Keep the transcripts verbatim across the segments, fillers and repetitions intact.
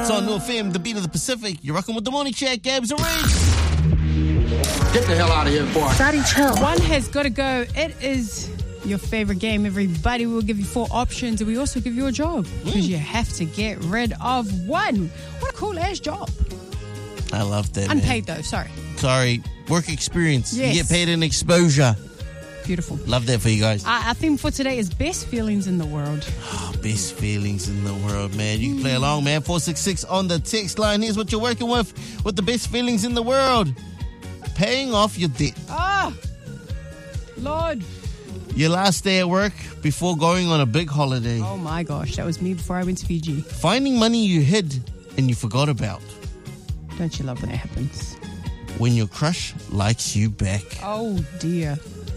It's on New F M, the beat of the Pacific. You're rocking with the Morning Chat, Gabs and Reese. Get the hell out of here, boy. Daddy, chill. One has got to go. It is your favorite game, everybody. We'll give you four options, and we also give you a job because mm. you have to get rid of one. What a cool-ass job. I love that, Unpaid, man. though, sorry. Sorry. Work experience. Yes. You get paid in exposure. Beautiful. Love that for you guys. Uh, our theme for today is best feelings in the world. Oh, best feelings in the world, man. You can play along, man. four six six on the text line. Here's what you're working with with the best feelings in the world. Paying off your debt. Ah, Lord. Your last day at work before going on a big holiday. Oh, my gosh. That was me before I went to Fiji. Finding money you hid and you forgot about. Don't you love when that happens? When your crush likes you back. Oh, dear.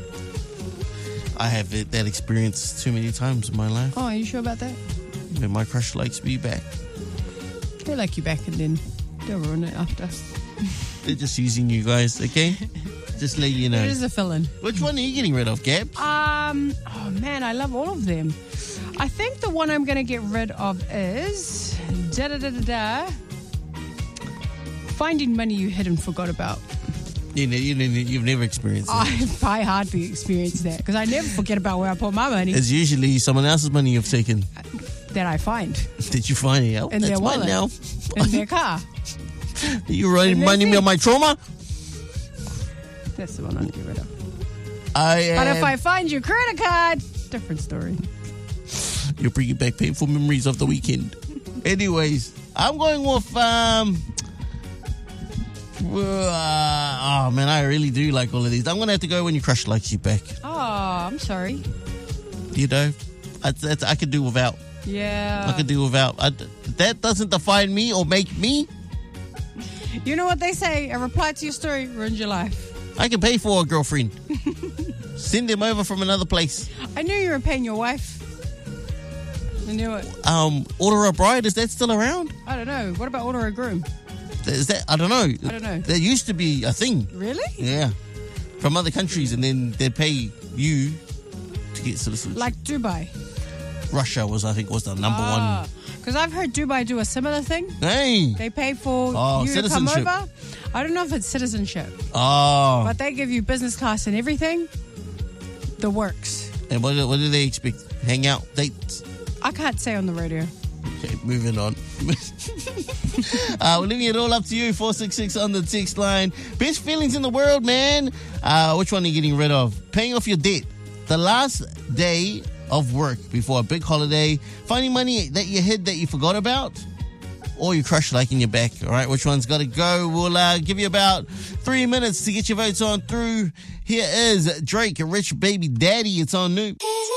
I have it, that experience too many times in my life. Oh, are you sure about that? When my crush likes me back. They like you back and then they'll ruin it after. They're just using you guys, okay? Just let you know. It is a fill-in. Which one are you getting rid of, Gab? Um, oh man, I love all of them. I think the one I'm going to get rid of is da da da da da. Finding money you hid and forgot about. You know, you know, you've never experienced it. I, I hardly experienced that because I never forget about where I put my money. It's usually someone else's money you've taken. That I find. Did you find it? Oh, in that's their wallet. mine now. In their car. Are you reminding me of my trauma? That's the one I'll get rid of. I am... But if I find your credit card, different story. You're bringing back painful memories of the weekend. Anyways, I'm going with... um. Uh, oh man, I really do like all of these. I'm gonna have to go when your crush likes you back. Oh, I'm sorry. You know, I, that's, I could do without. Yeah. I could do without. I, that doesn't define me or make me. You know what they say? A reply to your story ruins your life. I can pay for a girlfriend. Send him over from another place. I knew you were paying your wife. I knew it. Um, Order a Bride, is that still around? I don't know. What about Order a Groom? Is that? I don't know. I don't know. There used to be a thing. Really? Yeah. From other countries, and then they'd pay you to get citizenship. Like Dubai. Russia was, I think, was the number ah, one. Because I've heard Dubai do a similar thing. Hey. They pay for oh, you to come citizenship. over. I don't know if it's citizenship. Oh. But they give you business class and everything. The works. And what, what do they expect? Hang out, dates? I can't say on the radio. Okay, moving on. uh, we're leaving it all up to you. four six six on the text line. Best feelings in the world, man. Uh, which one are you getting rid of? Paying off your debt. The last day of work before a big holiday. Finding money that you hid that you forgot about. Or your crush liking your back. All right, which one's got to go? We'll uh, give you about three minutes to get your votes on through. Here is Drake, Rich Baby Daddy. It's on New.